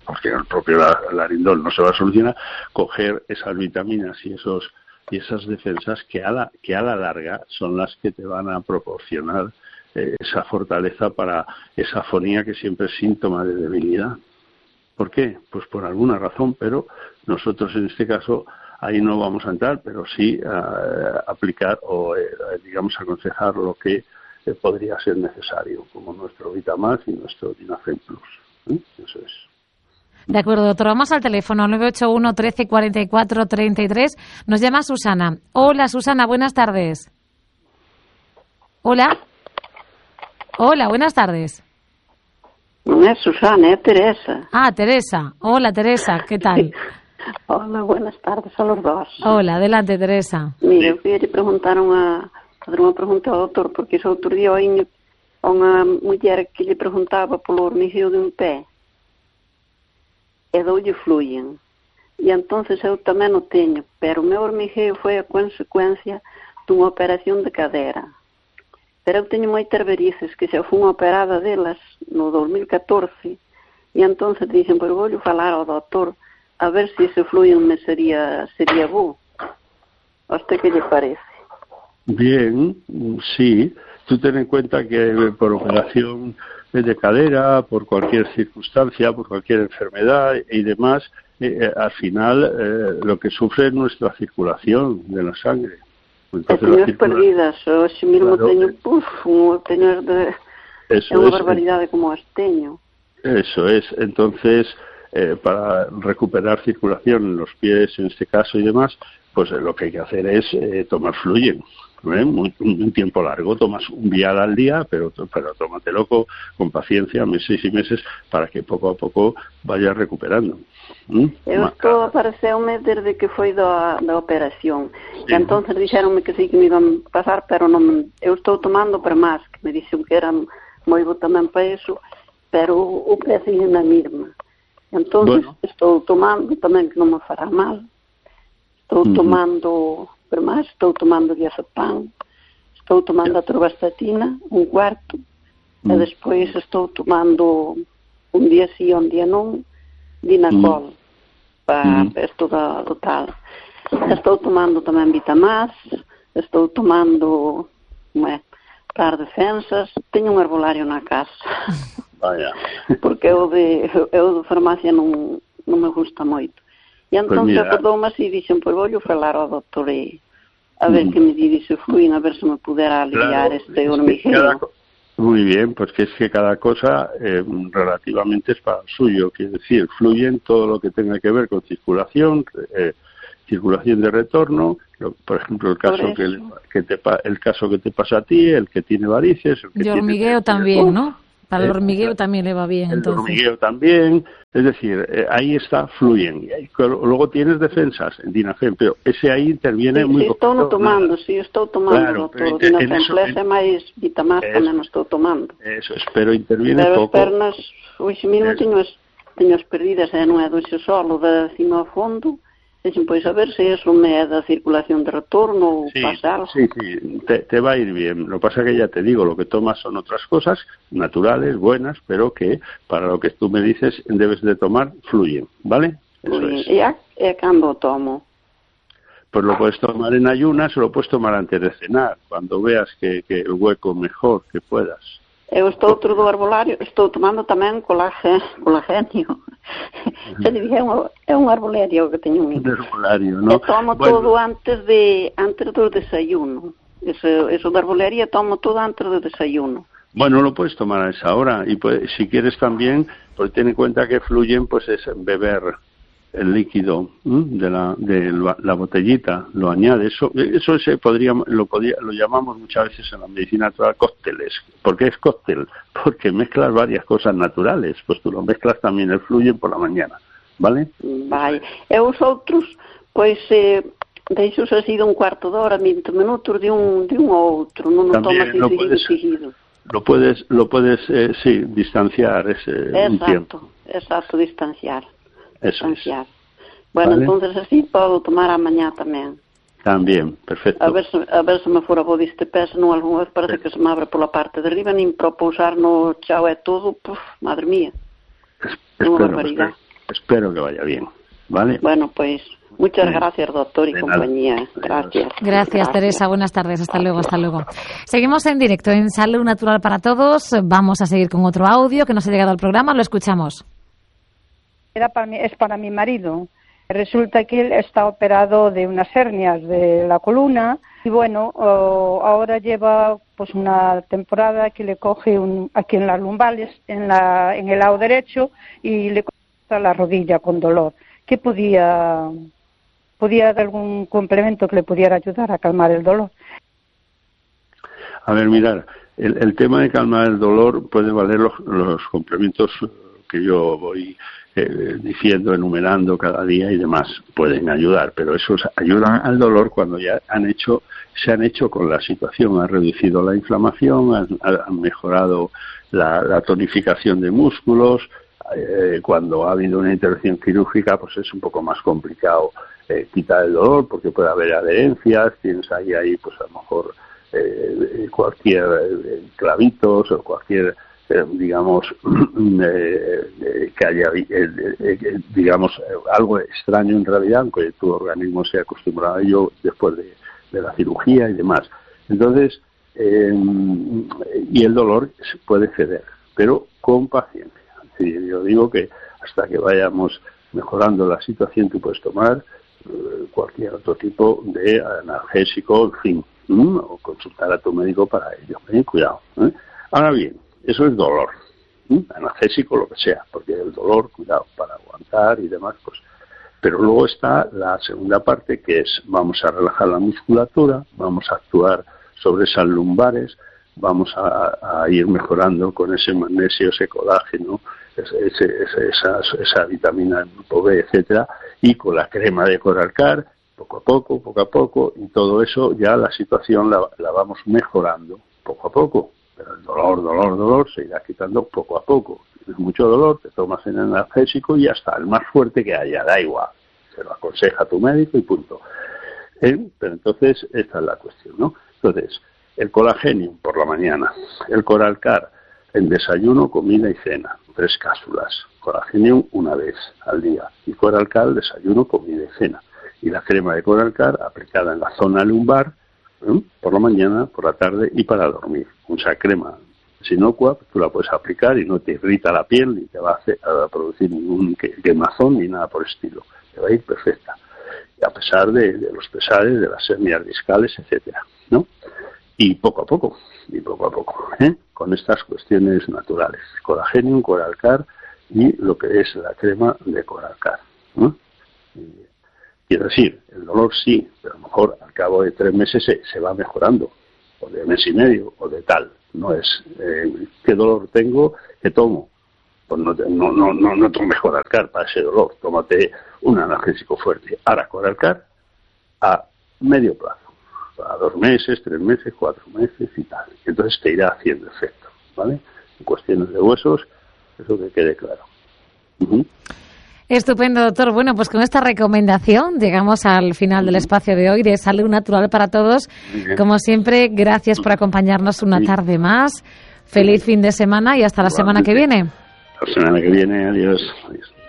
porque el propio Larindol no se va a solucionar, coger esas vitaminas y esas defensas que a la larga son las que te van a proporcionar esa fortaleza para esa afonía que siempre es síntoma de debilidad. ¿Por qué? Pues por alguna razón, pero nosotros en este caso ahí no vamos a entrar, pero sí a aplicar o, digamos, aconsejar lo que podría ser necesario, como nuestro Vitamax y nuestro Dinafen Plus. Eso es. De acuerdo, doctor. Vamos al teléfono 981 13 44 33. Nos llama Susana. Hola, Susana, buenas tardes. Hola. Hola, buenas tardes. No es Susana, es Teresa. Ah, Teresa. Hola, Teresa, ¿qué tal? Hola, buenas tardes a los dos. Hola, adelante, Teresa. Mire, eu queria preguntar fazer unha pregunta ao doutor, porque ese outro día oíño a unha muller que lle preguntaba polo hormigueo de un pé e doulle fluyen. E entonces eu tamén o teño, pero o meu hormigueo foi a consecuencia dunha operación de cadera. Pero eu teño moitas varices que xa fun operada delas no 2014 e entonces dixen, pois vou falar ao doutor a ver se ese fluyen me sería bo. ¿A usted qué le parece? Bien, sí. Tú ten en cuenta que por operación de cadera, por cualquier circunstancia, por cualquier enfermedad y demás, al final lo que sufre es nuestra circulación de la sangre. Entonces, teño perdidas, hoxe mesmo teño, é unha barbaridade como as teño. Eso es, entonces para recuperar circulación en los pies en este caso y demás, pues lo que hay que hacer es tomar Fluyen, un tiempo largo, tomas un vial al día, pero tómatelo con paciencia, meses y meses, para que poco a poco vayas recuperando. Esto apareceume desde que foi da operación, sí. E entonces dixeronme que sí que me iban a pasar, pero non, eu estou tomando Permas, que me dixen que era moi bo tamén para eso, pero o precio é na mesma. Entonces estou tomando tamén, que non me fará mal. Estou tomando Permas, estou tomando diazepam, estou tomando atorvastatina, un cuarto, e despois estou tomando un día sí, un día non, Dinacol, para isto do tal. Estou tomando tamén Vitamax, estou tomando para defensas, teño un herbolario na casa. Vaya. Porque eu de farmacia non me gusta moito. E entón pues acordoume así e dixen, pois vou falar ao doutor e a ver que me dice Fluyen, a ver se me pudera aliviar este hormigueo. Muy bien, pues que es que cada cosa relativamente es para el suyo, quiere decir, Fluyen todo lo que tenga que ver con circulación, circulación de retorno, por ejemplo el caso el caso que te pasa a ti, el que tiene varices, el que y hormigueo también, ¿no? Para el hormigueo también le va bien. El hormigueo también, es decir, ahí está Fluyen. Luego tienes defensas en Dinafen, pero ese ahí interviene muy poco. Estou tomando, estou tomando, claro, Dinafen Plus e máis Vitamax tamén estou tomando. Eso es, pero interviene poco. Pero as pernas, hoxe mesmo teño as perdidas, non é do solo, de cima ao fondo. Dicen, pois a ver se eso me é da circulación de retorno ou pasa algo. Sí, te va a ir bien. Lo que pasa es que ya te digo, lo que tomas son otras cosas naturales, buenas, pero que para lo que tú me dices debes de tomar Fluyen, ¿vale? Eso es. ¿Y cando tomo? Pues lo puedes tomar en ayunas o lo puedes tomar antes de cenar, cuando veas que el hueco mejor que puedas. Eu estou outro do arbolario, estou tomando tamén colágeno. É un arbolario que teño un. Arbolario, ¿no? E tomo todo antes do desayuno. Eso de arbolaria tomo todo antes do desayuno. Bueno, lo puedes tomar a esa hora y si quieres también, pues ten en cuenta que Fluyen pues es beber el líquido de la botellita, lo añade, eso lo llamamos muchas veces en la medicina natural cócteles. ¿Por qué es cóctel? Porque mezclas varias cosas naturales, pues tú lo mezclas también el Fluyen por la mañana, ¿vale? Vale, e os outros, pois deixos así de un cuarto de hora, 20 minutos de un ao outro, non o tomas seguido. Lo puedes distanciar un tiempo. Exacto, distanciar. Eso es. Bueno, ¿vale? Entonces así podo tomar amanhã tamén. También, perfecto. A ver se me fora bo deste pé, non algunha vez parece que se me abre pola parte de arriba, nin para pousar no chao e todo, madre mía. Espero espero que vaya bien, ¿vale? Bueno, pues muchas gracias, doctor y compañía. Gracias, Teresa. Buenas tardes. Hasta luego, hasta luego. Seguimos en directo en Salud Natural para Todos. Vamos a seguir con otro audio que nos ha llegado al programa. Lo escuchamos. Es para mi marido. Resulta que él está operado de unas hernias de la columna y bueno, ahora lleva pues una temporada que le coge aquí en las lumbares, en el lado derecho, y le corta la rodilla con dolor. ¿Qué podía dar algún complemento que le pudiera ayudar a calmar el dolor? A ver, mirar, el tema de calmar el dolor puede valer los complementos que yo voy diciendo, enumerando cada día y demás, pueden ayudar, pero esos ayudan al dolor cuando ya se han hecho con la situación, han reducido la inflamación, han mejorado la tonificación de músculos. Cuando ha habido una intervención quirúrgica, pues es un poco más complicado quitar el dolor porque puede haber adherencias, tienes ahí pues a lo mejor cualquier clavitos o cualquier digamos que haya digamos algo extraño en realidad, aunque tu organismo se ha acostumbrado a ello después de la cirugía y demás. Entonces y el dolor puede ceder, pero con paciencia. Sí, yo digo que hasta que vayamos mejorando la situación tú puedes tomar cualquier otro tipo de analgésico, en fin, o consultar a tu médico para ello. Cuidado. Ahora bien, eso es dolor, analgésico, lo que sea, porque el dolor, cuidado, para aguantar y demás, pues. Pero luego está la segunda parte, que es vamos a relajar la musculatura, vamos a actuar sobre esas lumbares, vamos a ir mejorando con ese magnesio, ese colágeno, esa vitamina del grupo B, etcétera, y con la crema de Coralcar, poco a poco, y todo eso ya la situación la vamos mejorando poco a poco. Pero el dolor se irá quitando poco a poco. Si tienes mucho dolor, te tomas el analgésico y ya está, el más fuerte que haya, da igual. Se lo aconseja tu médico y punto. Pero entonces, esta es la cuestión, ¿no? Entonces, el Colagenium por la mañana, el Coralcar en desayuno, comida y cena, 3 cápsulas. Colagenium una vez al día y Coralcar desayuno, comida y cena. Y la crema de Coralcar aplicada en la zona lumbar por la mañana, por la tarde y para dormir. Esa crema es inocua, tú la puedes aplicar y no te irrita la piel ni te va a producir ningún quemazón ni nada por el estilo. Te va a ir perfecta. Y a pesar de los pesares, de las hernias discales, etcétera, ¿no? Y poco a poco, con estas cuestiones naturales. Colagenium, Coralcar y lo que es la crema de Coralcar, ¿no? Quiero decir, el dolor sí, pero a lo mejor al cabo de 3 meses se va mejorando, o de mes y medio, o de tal. No es, ¿qué dolor tengo? ¿Qué tomo? Pues no tomes Coralcar para ese dolor, tómate un analgésico fuerte. Ahora Coralcar a medio plazo, a 2 meses, 3 meses, 4 meses y tal. Entonces te irá haciendo efecto, ¿vale? En cuestiones de huesos, eso que quede claro. Estupendo, doctor. Bueno, pues con esta recomendación llegamos al final del espacio de hoy de Salud Natural para Todos. Como siempre, gracias por acompañarnos una tarde más. Feliz fin de semana y hasta la semana que viene. La semana que viene, adiós.